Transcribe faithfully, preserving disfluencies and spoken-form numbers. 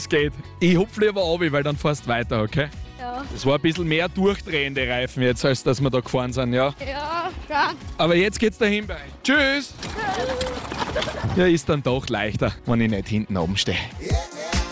geht. Ich hupf lieber runter, weil dann fährst du weiter, okay? Ja. Es war ein bisschen mehr durchdrehende Reifen jetzt, als dass wir da gefahren sind, ja? Ja, klar. Aber jetzt geht's dahin bei euch. Tschüss! Ja, ist dann doch leichter, wenn ich nicht hinten oben stehe.